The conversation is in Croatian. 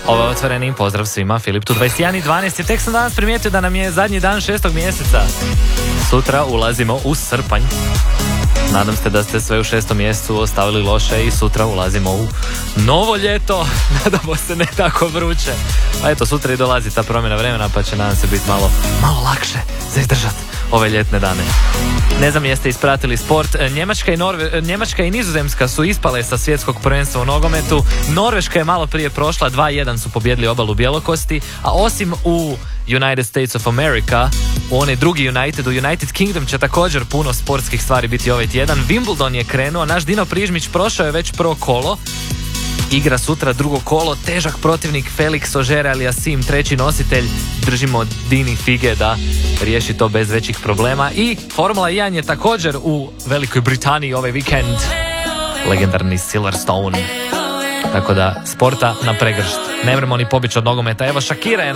Ovo je Otvoreni, pozdrav svima, Filip tu 21.12. Tek sam danas primijetio da nam je zadnji dan 6. mjeseca. Sutra ulazimo u srpanj. Nadam se da ste sve u 6. mjesecu ostavili loše i sutra ulazimo u novo ljeto. Nadamo se ne tako vruće. Pa eto, sutra i dolazi ta promjena vremena, pa će nadam se biti malo lakše za izdržati ove ljetne dane. Ne znam jeste ispratili sport. Njemačka i Nizozemska su ispale sa svjetskog prvenstva u nogometu. Norveška je malo prije prošla, 2-1 su pobjedili obalu bjelokosti, a osim u United States of America, u onaj drugi United, u United Kingdom će također puno sportskih stvari biti ovaj tjedan. Wimbledon je krenuo, naš Dino Prižmić prošao je već prvo kolo, igra sutra drugo kolo, težak protivnik Felix Auger-Aliassime, treći nositelj. Držimo Dini fige da riješi to bez većih problema. I Formula 1 je također u Velikoj Britaniji ovaj vikend, legendarni Silverstone. Tako da sporta na pregršt. Ne vremo ni pobjeći od nogometa. Evo, Shakira je